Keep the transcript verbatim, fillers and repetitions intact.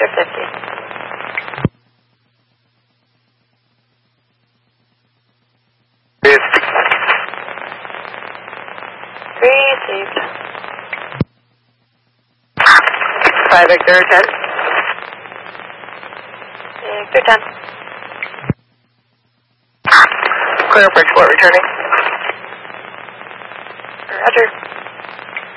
Victor fifty. Received. five Victor ten. Victor ten. Clear for export returning. Roger.